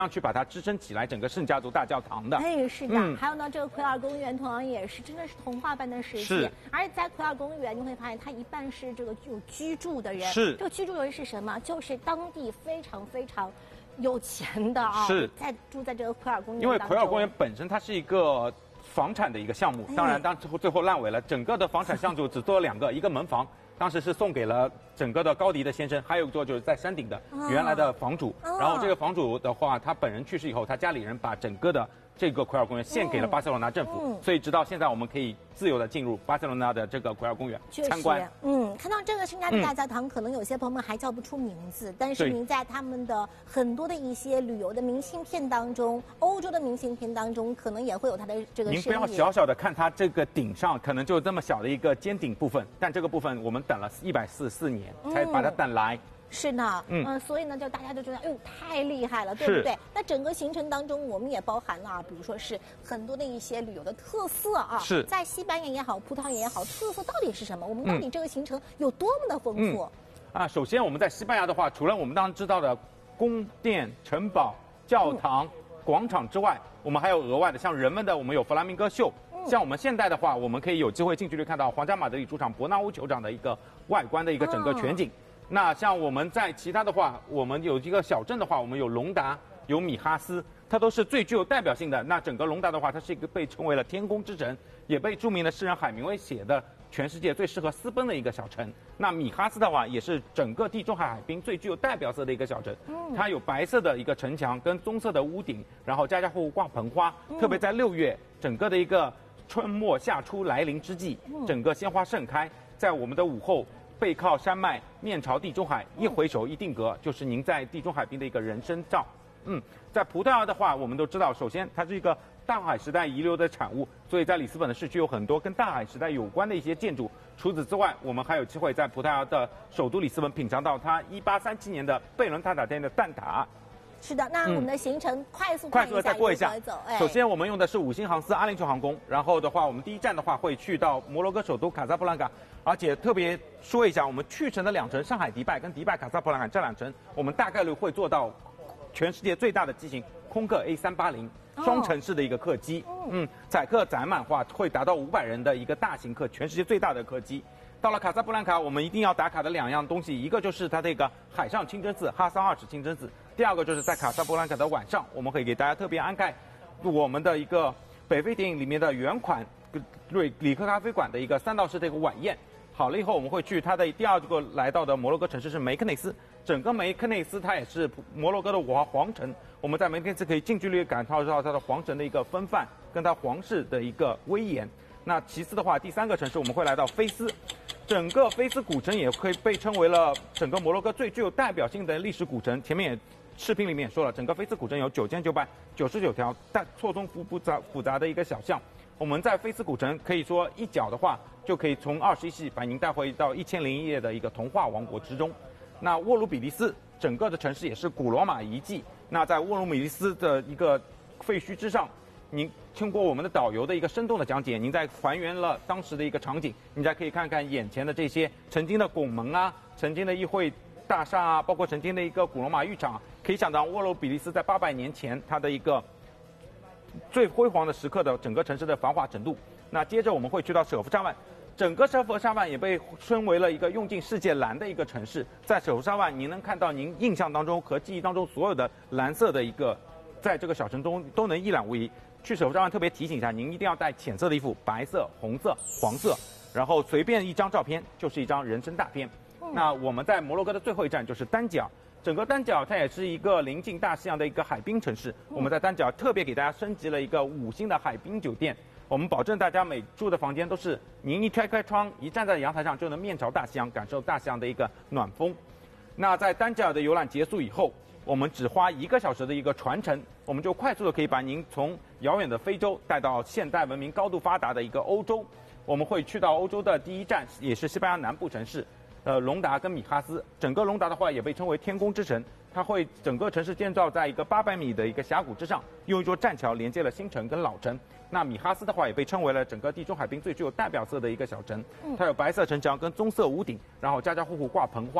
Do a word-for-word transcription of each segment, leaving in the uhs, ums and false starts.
样去把它支撑起来，整个圣家族大教堂的。 哎，是的。 嗯、 还有呢，这个奎尔公园同样也是真的是童话般的世界。 是。 而且在奎尔公园，你会发现它一半是这个有居住的人。 是。 这个居住的人是什么？就是当地非常非常有钱的啊、哦， 是在住在这个奎尔公园。 因为奎尔公园本身它是一个房产的一个项目，当然当最后最后烂尾了，整个的房产项目只做了两个，一个门房。当时是送给了整个的高迪的先生，还有一座就是在山顶的原来的房主。 哦、 然后这个房主的话，他本人去世以后，他家里人把整个的这个奎尔公园献给了巴塞罗那政府，嗯、所以直到现在我们可以自由的进入巴塞罗那的这个奎尔公园参观。 嗯，看到这个圣家族大教堂，嗯、可能有些朋友们还叫不出名字，但是您在他们的很多的一些旅游的明信片当中，欧洲的明信片当中，可能也会有它的这个身影。 您不要小小的看它这个顶上可能就这么小的一个尖顶部分，但这个部分我们等了一百四十四年才把它等来。嗯是的，嗯、呃，所以呢，就大家就觉得，哎呦，太厉害了，对不对？那整个行程当中，我们也包含了啊，比如说是很多的一些旅游的特色啊， 是在西班牙也好，葡萄牙也好，特色到底是什么？我们到底这个行程有多么的丰富？ 嗯嗯、啊，首先我们在西班牙的话，除了我们当然知道的宫殿、城堡、教堂、嗯、广场之外，我们还有额外的，像人们的，我们有弗拉明戈秀。像我们现代的话，我们可以有机会近距离看到皇家马德里主场伯纳乌球场的一个外观的一个整个全景。哦，那像我们在其他的话，我们有一个小镇的话，我们有隆达，有米哈斯，它都是最具有代表性的。那整个隆达的话，它是一个被称为了天空之城，也被著名的诗人海明威写的全世界最适合私奔的一个小城。那米哈斯的话，也是整个地中海海滨最具有代表色的一个小城。它有白色的一个城墙跟棕色的屋顶，然后家家户户挂盆花，特别在六月，整个的一个春末夏初来临之际，整个鲜花盛开，在我们的午后。背靠山脉，面朝地中海，一回首一定格，就是您在地中海滨的一个人生照。嗯，在葡萄牙的话，我们都知道，首先它是一个大海时代遗留的产物，所以在里斯本的市区有很多跟大海时代有关的一些建筑。除此之外，我们还有机会在葡萄牙的首都里斯本品尝到它一八三七年的贝伦塔塔店的蛋挞。 是的，那我们的行程快速快速的再过一下。 走哎、首先，我们用的是五星航司阿联酋航空，然后的话，我们第一站的话会去到摩洛哥首都卡萨布兰卡，而且特别说一下，我们去程的两程上海迪拜跟迪拜卡萨布兰卡这两程，我们大概率会做到全世界最大的机型空客 A 三八零双城式的一个客机，哦、嗯，载客载满话会达到五百人的一个大型客，全世界最大的客机。到了卡萨布兰卡，我们一定要打卡的两样东西，一个就是它这个海上清真寺哈桑二世清真寺，第二个就是在卡萨布兰卡的晚上，我们会给大家特别安排我们的一个北非电影里面的原款瑞里克咖啡馆的一个三道式的一个晚宴。好了以后，我们会去它的第二个来到的摩洛哥城市是梅克内斯，整个梅克内斯它也是摩洛哥的皇皇城，我们在梅克内斯可以近距离感受到它的皇城的一个风范，跟它皇室的一个威严。那其次的话，第三个城市我们会来到菲斯。整个菲斯古城也可以被称为了整个摩洛哥最具有代表性的历史古城。前面也视频里面也说了，整个菲斯古城有九千九百九十九条但错综复杂复杂的一个小巷。我们在菲斯古城可以说一脚的话，就可以从二十一世纪把您带回到一千零一夜的一个童话王国之中。那沃卢比利斯整个的城市也是古罗马遗迹。那在沃卢比利斯的一个废墟之上，您经过我们的导游的一个生动的讲解，您在还原了当时的一个场景，您再可以看看眼前的这些曾经的拱门啊，曾经的议会大厦啊，包括曾经的一个古罗马浴场，可以想到沃罗比利斯在八百年前它的一个最辉煌的时刻的整个城市的繁华程度。那接着我们会去到舍夫沙万，整个舍夫沙万也被称为了一个用尽世界蓝的一个城市。在舍夫沙万，您能看到您印象当中和记忆当中所有的蓝色的一个，在这个小城中都能一览无遗。去舍夫沙万特别提醒一下，您一定要带浅色的衣服，白色、红色、黄色，然后随便一张照片就是一张人生大片。嗯、那我们在摩洛哥的最后一站就是丹角，整个丹角它也是一个临近大西洋的一个海滨城市。嗯、我们在丹角特别给大家升级了一个五星的海滨酒店，我们保证大家每住的房间都是您一开开窗，一站在阳台上就能面朝大西洋，感受大西洋的一个暖风。那在丹角的游览结束以后，我们只花一个小时的一个船程，我们就快速的可以把您从遥远的非洲带到现代文明高度发达的一个欧洲。我们会去到欧洲的第一站，也是西班牙南部城市，呃，隆达跟米哈斯。整个隆达的话也被称为天空之城，它会整个城市建造在一个八百米的一个峡谷之上，用一座栈桥连接了新城跟老城。那米哈斯的话也被称为了整个地中海滨最具有代表色的一个小城，它有白色城墙跟棕色屋顶，然后家家户户挂盆花。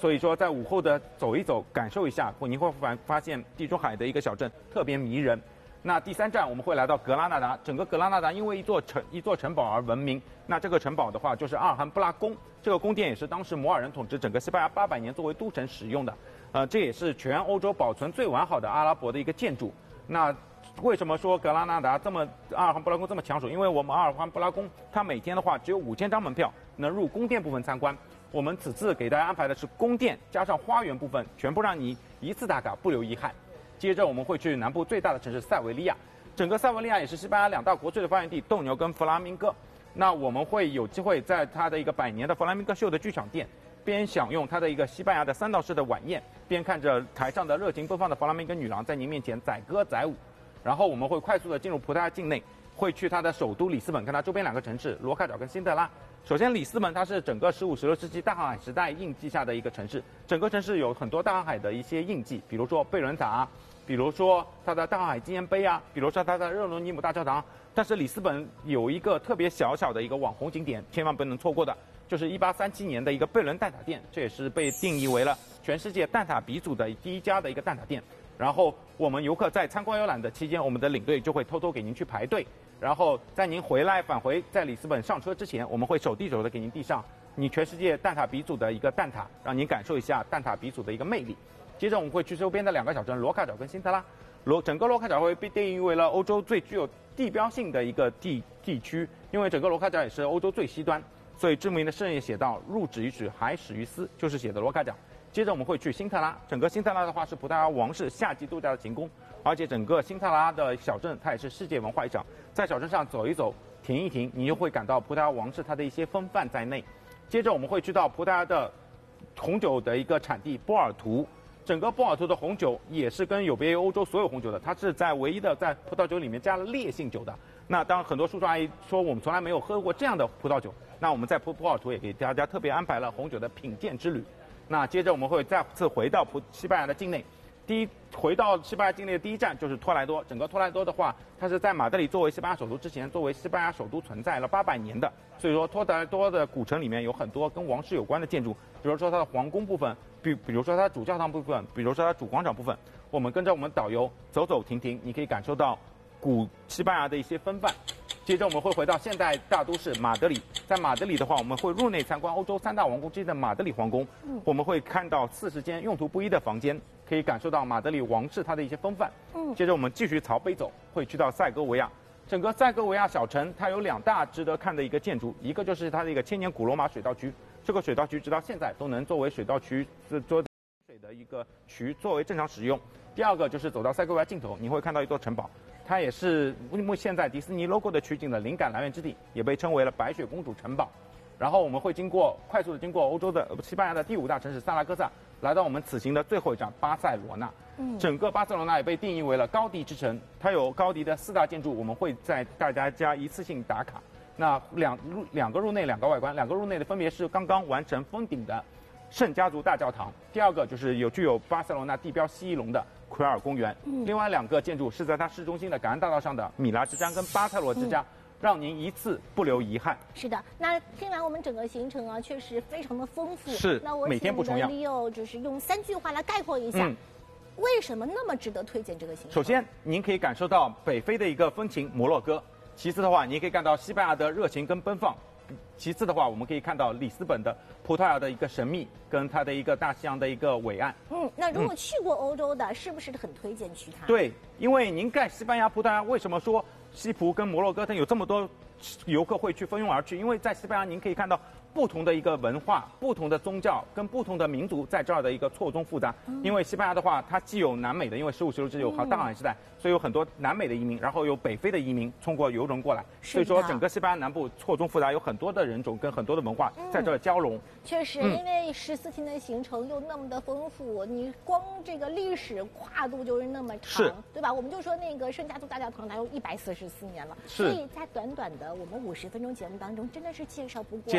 所以说在午后的走一走，感受一下，你会发发现地中海的一个小镇特别迷人。那第三站我们会来到格拉纳达，整个格拉纳达因为一座城一座城堡而闻名。那这个城堡的话就是阿尔罕布拉宫，这个宫殿也是当时摩尔人统治整个西班牙八百年作为都城使用的。呃，这也是全欧洲保存最完好的阿拉伯的一个建筑。那为什么说格拉纳达这么阿尔罕布拉宫这么抢手？因为我们阿尔罕布拉宫它每天的话只有五千张门票能入宫殿部分参观。我们此次给大家安排的是宫殿加上花园部分，全部让你一次打卡，不留遗憾。接着我们会去南部最大的城市塞维利亚，整个塞维利亚也是西班牙两大国粹的发源地，斗牛跟弗拉明戈。那我们会有机会在它的一个百年的弗拉明戈秀的剧场店，边享用它的一个西班牙的三道式的晚宴，边看着台上的热情奔放的弗拉明戈女郎在您面前载歌载舞。然后我们会快速的进入葡萄牙境内，会去它的首都里斯本，看它周边两个城市罗卡角跟辛德拉。首先，里斯本它是整个十五、十六世纪大航海时代印记下的一个城市，整个城市有很多大航海的一些印记，比如说贝伦塔啊，比如说它的大航海纪念碑啊，比如说它的热罗尼姆大教堂。但是里斯本有一个特别小小的一个网红景点，千万不能错过的，就是一八三七年的一个贝伦蛋挞店，这也是被定义为了全世界蛋挞鼻祖的第一家的一个蛋挞店。然后我们游客在参观游览的期间，我们的领队就会偷偷给您去排队，然后在您回来返回在里斯本上车之前，我们会手递手的给您递上你全世界蛋挞鼻祖的一个蛋挞，让您感受一下蛋挞鼻祖的一个魅力。接着我们会去周边的两个小镇罗卡角跟辛特拉，罗整个罗卡角会被定义为了欧洲最具有地标性的一个地地区，因为整个罗卡角也是欧洲最西端，所以著名的圣人写道：“入止于止，海始于斯”，就是写的罗卡角。接着我们会去辛特拉，整个辛特拉的话是葡萄牙王室夏季度假的行宫，而且整个辛特拉的小镇它也是世界文化遗产，在小镇上走一走、停一停，你就会感到葡萄牙王室它的一些风范在内。接着我们会去到葡萄牙的红酒的一个产地波尔图，整个波尔图的红酒也是跟有别于欧洲所有红酒的，它是在唯一的在葡萄酒里面加了烈性酒的。那当很多叔叔阿姨说我们从来没有喝过这样的葡萄酒，那我们在波波尔图也给大家特别安排了红酒的品鉴之旅。那接着我们会再次回到葡西班牙的境内，第一回到西班牙境内的第一站就是托莱多。整个托莱多的话，它是在马德里作为西班牙首都之前，作为西班牙首都存在了八百年的，所以说托莱多的古城里面有很多跟王室有关的建筑，比如说它的皇宫部分，比比如说它的主教堂部分，比如说它主广场部分。我们跟着我们导游走走停停，你可以感受到古西班牙的一些风范。接着我们会回到现代大都市马德里，在马德里的话，我们会入内参观欧洲三大王宫之一的马德里皇宫。嗯，我们会看到四十间用途不一的房间，可以感受到马德里王室它的一些风范。嗯，接着我们继续朝北走，会去到塞戈维亚。整个塞戈维亚小城它有两大值得看的一个建筑，一个就是它的一个千年古罗马水道渠，这个水道渠直到现在都能作为水道渠做水的一个渠作为正常使用。第二个就是走到塞戈维亚尽头，你会看到一座城堡。它也是目现在迪士尼 logo 的取景的灵感来源之地，也被称为了白雪公主城堡。然后我们会经过快速的经过欧洲的西班牙的第五大城市萨拉戈萨，来到我们此行的最后一站巴塞罗那。嗯，整个巴塞罗那也被定义为了高迪之城，它有高迪的四大建筑，我们会在大家家一次性打卡。那两两个入内，两个外观，两个入内的分别是刚刚完成封顶的圣家族大教堂，第二个就是有具有巴塞罗那地标蜥蜴龙的奎尔公园，嗯，另外两个建筑是在它市中心的感恩大道上的米拉之家跟巴塞罗之家，嗯，让您一次不留遗憾。 是的，那听完我们整个行程啊，确实非常的丰富。 是， 那我每天不重样。 Leo 就是用三句话来概括一下，嗯，为什么那么值得推荐这个行程？ 首先，您可以感受到北非的一个风情摩洛哥；其次的话，你可以看到西班牙的热情跟奔放；其次的话，我们可以看到里斯本的葡萄牙的一个神秘，跟它的一个大西洋的一个伟岸。 嗯，那如果去过欧洲的，嗯，是不是很推荐去它？ 对，因为您在西班牙、葡萄牙，为什么说西葡跟摩洛哥它有这么多游客会去蜂拥而去？因为在西班牙，您可以看到不同的一个文化、不同的宗教跟不同的民族在这儿的一个错综复杂。嗯，因为西班牙的话，它既有南美的，因为十五、十六世纪有大航海时代，嗯，所以有很多南美的移民，然后有北非的移民通过游轮过来，所以说整个西班牙南部错综复杂，有很多的人种跟很多的文化在这儿交融。 嗯，确实，嗯，因为十四天的行程又那么的丰富，你光这个历史跨度就是那么长，对吧？我们就说那个圣家族大教堂，它有一百四十四年了，所以在短短的我们五十分钟节目当中，真的是介绍不过来， 介绍不完。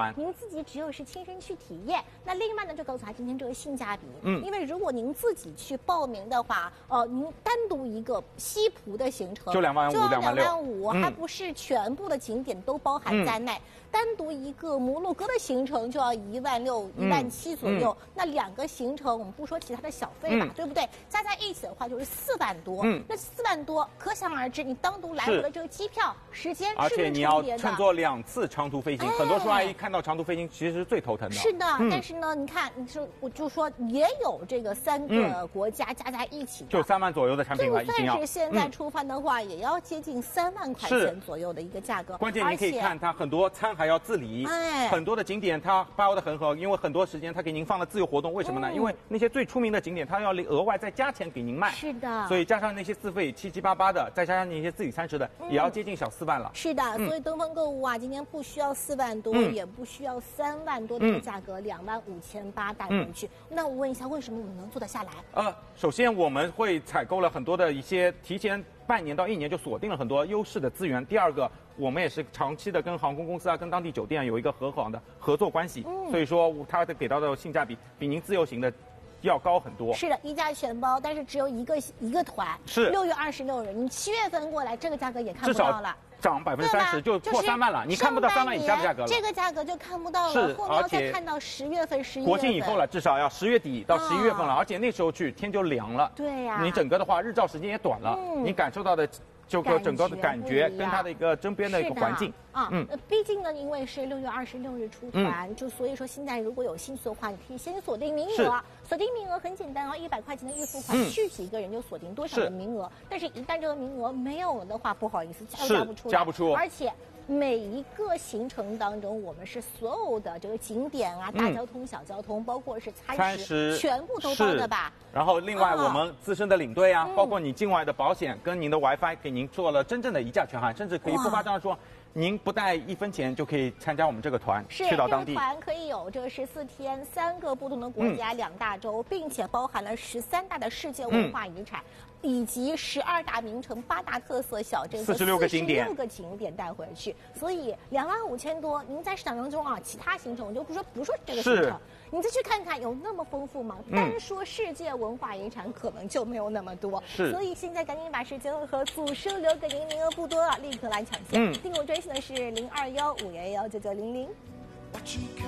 团， 您自己只有是亲身去体验。那另外呢，就告诉他今天这个性价比， 嗯， 因为如果您自己去报名的话，呃，您单独一个西葡的行程就两万五、两万六， 两万五，还不是全部的景点都包含在内。嗯单独一个摩洛哥的行程就要一万六、一万七左右，嗯嗯、那两个行程我们不说其他的小费吧，嗯、对不对？加在一起的话就是四万多。嗯，那四万多，可想而知，你单独来回的这个机票、时间而且你要乘坐两次长途飞行，哎、很多叔阿姨看到长途飞行其实是最头疼的。 是的，嗯、但是呢，你看，你说我就说也有这个三个国家加在一起的， 就三万左右的产品了，已经要。 就算是现在出发的话，嗯、也要接近三万块钱左右的一个价格。 关键你可以看它很多餐。还要自理，哎，很多的景点它包的很好，因为很多时间它给您放了自由活动，为什么呢？嗯、因为那些最出名的景点，它要额外再加钱给您卖， 是的， 所以加上那些自费七七八八的，再加上那些自己餐食的，嗯、也要接近小四万了。 是的，嗯、所以登峰购物啊，今天不需要四万多，嗯、也不需要三万多的一个价格，两、嗯、万五千八带回去。嗯、那我问一下，为什么我们能做得下来？ 呃，首先我们会采购了很多的一些提前半年到一年就锁定了很多优势的资源。第二个，我们也是长期的跟航空公司啊、跟当地酒店有一个很好的合作关系，嗯、所以说它的给到的性价比比您自由行的要高很多。 是的，一价全包，但是只有一个一个团， 是六月二十六日，你七月份过来，这个价格也看不到了。 涨百分之三十就破三万了，你看不到三万以下的价格了。 这个价格就看不到了， 是， 后面要再看到十月份、十一月份。 国庆以后了，至少要十月底到十一月份了，而且那时候去天就凉了。 对呀， 你整个的话日照时间也短了，你感受到的。就个整个的感觉跟它的一个周边的一个环境啊，嗯，毕竟呢，因为是六月二十六日出团，就所以说现在如果有兴趣的话，你可以先锁定名额。锁定名额很简单哦，一百块钱的预付款，续几个人就锁定多少的名额。但是，一旦这个名额没有了的话，不好意思，加都加不出， 加不出， 而且。每一个行程当中，我们是所有的这个景点啊、大交通、小交通，包括是餐食，全部都包的吧。 然后另外我们自身的领队啊，包括你境外的保险跟您的 WiFi， 给您做了真正的一价全含，甚至可以不夸张的说。您不带一分钱就可以参加我们这个团，去到当地。 这个团可以有这十四天，三个不同的国家，嗯、两大洲，并且包含了十三大的世界文化遗产，嗯、以及十二大名城、八大特色小镇、 四十六个景点， 六个景点带回去。所以两万五千多，您在市场当中啊，其他行程我就不说，不说这个行程，你再去看看，有那么丰富吗？嗯、单说世界文化遗产，可能就没有那么多。 是， 所以现在赶紧把时间和组数留给您，名额不多了，立刻来抢先。嗯，订购专线的是零二幺五幺幺九九零零。